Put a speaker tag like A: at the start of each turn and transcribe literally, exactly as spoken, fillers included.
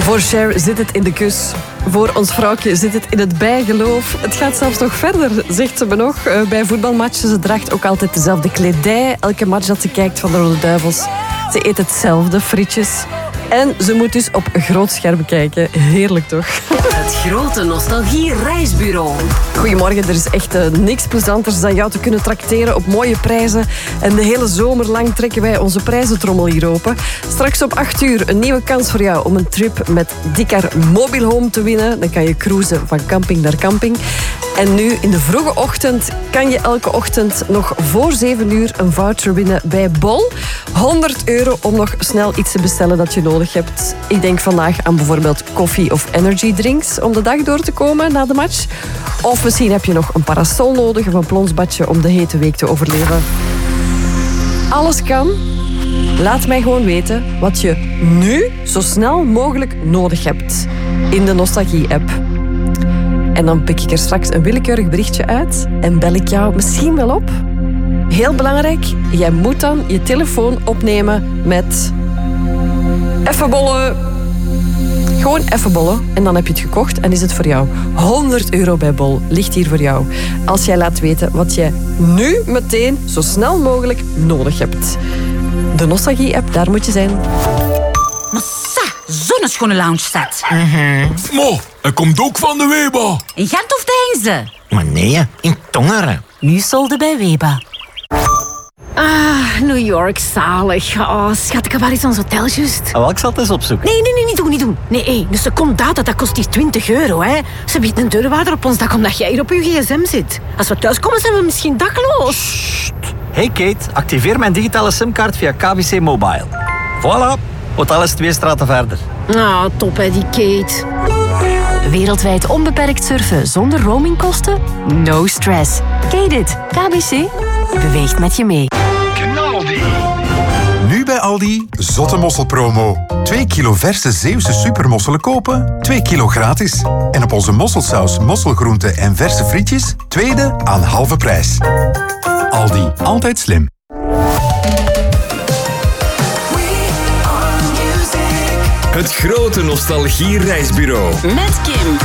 A: Voor Cher zit het in de kus. Voor ons vrouwtje zit het in het bijgeloof. Het gaat zelfs nog verder, zegt ze me nog. Bij voetbalmatchen, ze draagt ook altijd dezelfde kledij. Elke match dat ze kijkt van de Rode Duivels. Ze eet hetzelfde, frietjes. En ze moet dus op een groot scherm kijken. Heerlijk toch?
B: Het grote nostalgie-reisbureau.
A: Goedemorgen, er is echt uh, niks plezanters dan jou te kunnen trakteren op mooie prijzen. En de hele zomer lang trekken wij onze prijzentrommel hier open. Straks op acht uur een nieuwe kans voor jou om een trip met Dikar Mobile Home te winnen. Dan kan je cruisen van camping naar camping. En nu in de vroege ochtend kan je elke ochtend nog voor zeven uur een voucher winnen bij Bol. honderd euro om nog snel iets te bestellen dat je nodig hebt. Ik denk vandaag aan bijvoorbeeld koffie of energy drinks om de dag door te komen na de match. Of misschien heb je nog een parasol nodig of een plonsbadje om de hete week te overleven. Alles kan. Laat mij gewoon weten wat je nu zo snel mogelijk nodig hebt in de Nostalgie-app. En dan pik ik er straks een willekeurig berichtje uit en bel ik jou misschien wel op. Heel belangrijk, jij moet dan je telefoon opnemen met... Even bollen. Gewoon even bollen en dan heb je het gekocht en is het voor jou. honderd euro bij Bol ligt hier voor jou. Als jij laat weten wat jij nu meteen zo snel mogelijk nodig hebt. De Nostalgie-app, daar moet je zijn.
B: Massa, zo'n schone lounge staat.
C: Mm-hmm. Mo, hij komt ook van de Weba.
B: In Gent of Deinze?
D: Maar nee, in Tongeren.
B: Nu solde bij Weba.
E: Ah, New York, zalig. Oh, schat, ik heb waar is ons hotel juist?
D: Oh, ik zal het eens opzoeken.
E: Nee, nee, nee, niet doen, niet doen. Nee, hey, dus de secondaat, dat kost hier twintig euro, hè. Ze biedt een deurwaarder op ons dak omdat jij hier op je gsm zit. Als we thuiskomen, zijn we misschien dakloos.
D: Sst. Hey Kate, activeer mijn digitale simkaart via K B C Mobile. Voilà, hotel is twee straten verder.
E: Ah, top hè, die Kate.
F: Wereldwijd onbeperkt surfen zonder roamingkosten? No stress. Kate it. K B C beweegt met je mee.
G: Knaldi. Nu bij Aldi, zotte mosselpromo. twee kilo verse Zeeuwse supermosselen kopen, twee kilo gratis. En op onze mosselsaus, mosselgroenten en verse frietjes, tweede aan halve prijs. Aldi, altijd slim.
H: Het grote nostalgie-reisbureau.
B: Met Kim.